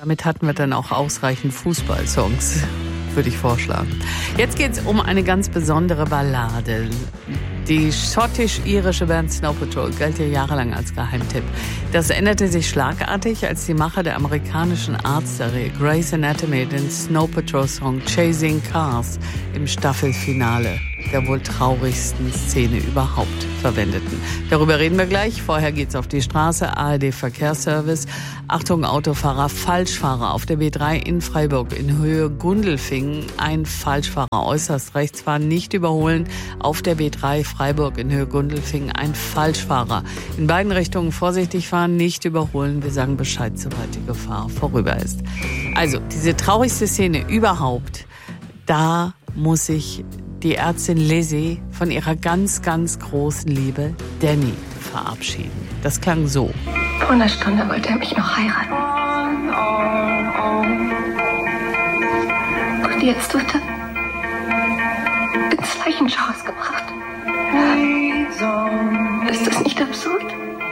Damit hatten wir dann auch ausreichend Fußballsongs, würde ich vorschlagen. Jetzt geht's um eine ganz besondere Ballade. Die schottisch-irische Band Snow Patrol galt ja jahrelang als Geheimtipp. Das änderte sich schlagartig, als die Macher der amerikanischen Arztserie Grey's Anatomy den Snow Patrol-Song Chasing Cars im Staffelfinale der wohl traurigsten Szene überhaupt verwendeten. Darüber reden wir gleich. Vorher geht's auf die Straße. ARD-Verkehrsservice. Achtung, Autofahrer, Falschfahrer auf der B3 in Freiburg in Höhe Gundelfingen. Ein Falschfahrer äußerst rechts fahren, nicht überholen. Auf der B3 Freiburg in Höhe Gundelfingen ein Falschfahrer. In beiden Richtungen vorsichtig fahren, nicht überholen. Wir sagen Bescheid, sobald die Gefahr vorüber ist. Also, diese traurigste Szene überhaupt, da muss ich die Ärztin Lizzie von ihrer ganz, ganz großen Liebe Danny verabschieden. Das klang so. Vor einer Stunde wollte er mich noch heiraten. Und jetzt wird er ins Leichenschauhaus gebracht. Ist das nicht absurd?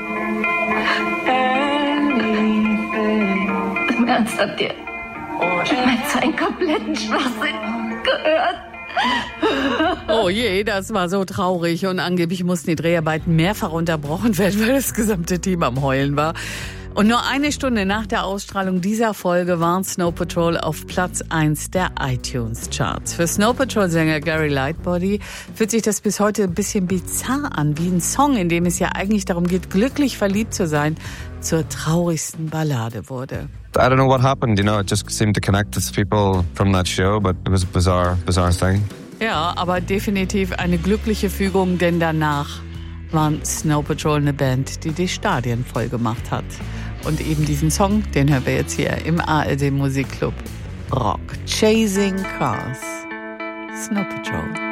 Im Ernst, habt ihr zu einem kompletten Schwachsinn gehört? Oh je, das war so traurig und angeblich mussten die Dreharbeiten mehrfach unterbrochen werden, weil das gesamte Team am Heulen war. Und nur eine Stunde nach der Ausstrahlung dieser Folge waren Snow Patrol auf Platz 1 der iTunes-Charts. Für Snow Patrol-Sänger Gary Lightbody fühlt sich das bis heute ein bisschen bizarr an, wie ein Song, in dem es ja eigentlich darum geht, glücklich verliebt zu sein, zur traurigsten Ballade wurde. I don't know what happened, you know, it just seemed to connect with people from that show, but it was a bizarre thing. Ja, aber definitiv eine glückliche Fügung, denn danach waren Snow Patrol eine Band, die Stadien voll gemacht hat. Und eben diesen Song, den hören wir jetzt hier im ARD Musikclub Rock. Chasing Cars. Snow Patrol.